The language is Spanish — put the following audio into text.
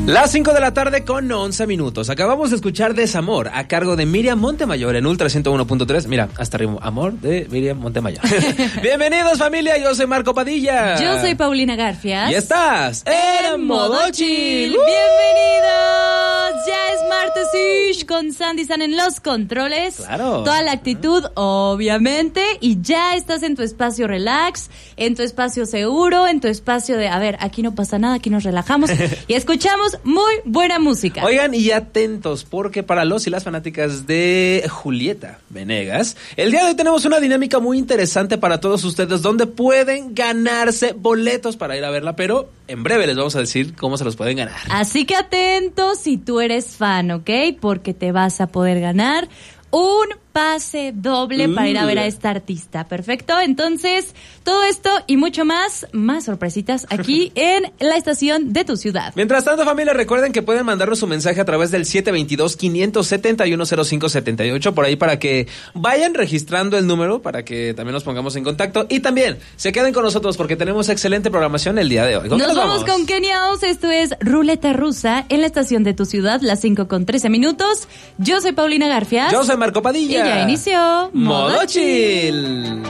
Las 5 de la tarde con 11 minutos. Acabamos de escuchar Desamor a cargo de Miriam Montemayor en Ultra 101.3. Mira, hasta ritmo, Amor de Miriam Montemayor. Bienvenidos, familia. Yo soy Marco Padilla. Yo soy Paulina Garfias. Y estás en Modo Chill. Bienvenidos. Ya es martes con Sandy San en los controles. Claro. Toda la actitud, obviamente. Y ya estás en tu espacio relax, en tu espacio seguro, en tu espacio de, a ver, aquí no pasa nada, aquí nos relajamos y escuchamos muy buena música. Oigan, y atentos, porque para los y las fanáticas de Julieta Venegas, el día de hoy tenemos una dinámica muy interesante para todos ustedes, donde pueden ganarse boletos para ir a verla, pero en breve les vamos a decir cómo se los pueden ganar. Así que atentos si tú eres fan, ¿ok? Porque te vas a poder ganar un pase doble para ir a ver a esta artista. Perfecto, entonces todo esto y mucho más sorpresitas aquí en la estación de tu ciudad. Mientras tanto, familia, recuerden que pueden mandarnos su mensaje a través del 722-571-0578 por ahí para que vayan registrando el número para que también nos pongamos en contacto y también se queden con nosotros porque tenemos excelente programación el día de hoy. Nos vamos con Kenia Oz. Esto es Ruleta Rusa en la estación de tu ciudad, las 5:13. Yo soy Paulina Garfias. Yo soy Marco Padilla. Y ya inició Modo Chill.